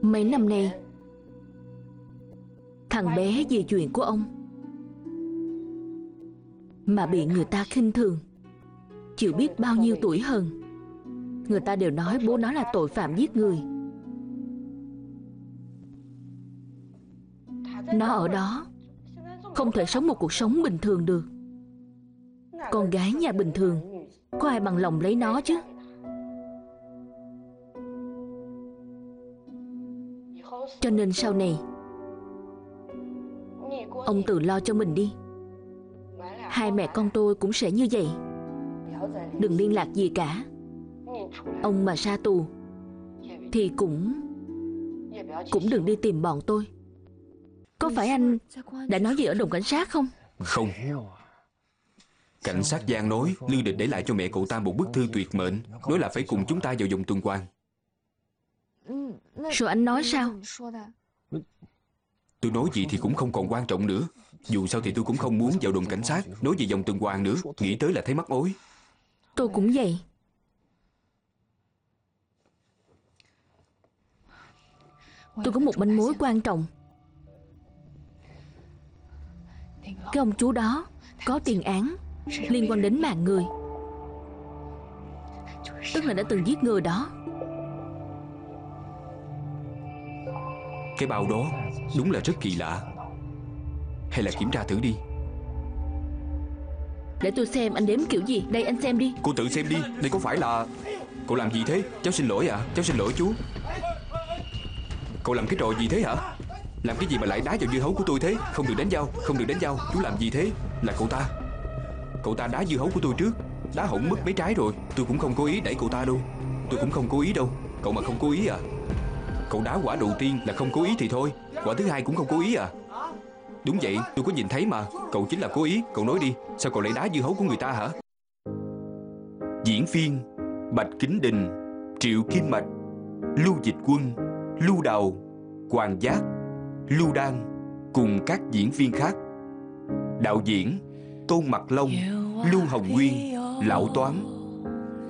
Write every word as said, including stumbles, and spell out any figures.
Mấy năm nay thằng bé vì chuyện của ông mà bị người ta khinh thường, chịu biết bao nhiêu tuổi hơn. Người ta đều nói bố nó là tội phạm giết người. Nó ở đó không thể sống một cuộc sống bình thường được. Con gái nhà bình thường có ai bằng lòng lấy nó chứ? Cho nên sau này ông tự lo cho mình đi. Hai mẹ con tôi cũng sẽ như vậy. Đừng liên lạc gì cả. Ông mà ra tù thì cũng Cũng đừng đi tìm bọn tôi. Có phải anh đã nói gì ở đồn cảnh sát không? Không. Cảnh sát Giang nói Lương Địch để lại cho mẹ cậu ta một bức thư tuyệt mệnh, nói là phải cùng chúng ta vào vòng tuần hoàn. Rồi anh nói sao? Tôi nói gì thì cũng không còn quan trọng nữa. Dù sao thì tôi cũng không muốn vào đồn cảnh sát nói về vòng tuần hoàn nữa. Nghĩ tới là thấy mắc ối. Tôi cũng vậy. Tôi có một manh mối quan trọng. Cái ông chú đó có tiền án liên quan đến mạng người, tức là đã từng giết người đó. Cái bao đó đúng là rất kỳ lạ. Hay là kiểm tra thử đi. Để tôi xem anh đếm kiểu gì. Đây anh xem đi. Cô tự xem đi. Đây có phải là... Cậu làm gì thế? Cháu xin lỗi ạ. à? Cháu xin lỗi chú. Cậu làm cái trò gì thế hả? Làm cái gì mà lại đá vào dưa hấu của tôi thế? Không được đánh dao. Không được đánh dao. Chú làm gì thế? Là cậu ta. Cậu ta đá dưa hấu của tôi trước. Đá hỏng mất mấy trái rồi. Tôi cũng không cố ý đẩy cậu ta đâu. Tôi cũng không cố ý đâu. Cậu mà không cố ý à? Cậu đá quả đầu tiên là không cố ý thì thôi. Quả thứ hai cũng không cố ý à? Đúng vậy, tôi có nhìn thấy mà. Cậu chính là cố ý. Cậu nói đi, sao cậu lại đá dưa hấu của người ta hả? Diễn viên Bạch Kính Đình, Triệu Kim Mạch, Lưu Dịch Quân, Lưu Đào, Hoàng Giác, Lưu Đan cùng các diễn viên khác. Đạo diễn Tôn Mặc Long, Lưu Hồng Nguyên, Lão Toán.